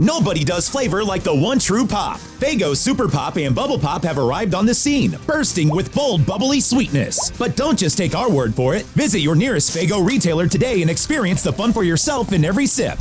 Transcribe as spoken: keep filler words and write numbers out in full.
Nobody does flavor like the one true pop. Faygo Super Pop and Bubble Pop have arrived on the scene, bursting with bold, bubbly sweetness. But don't just take our word for it. Visit your nearest Faygo retailer today and experience the fun for yourself in every sip.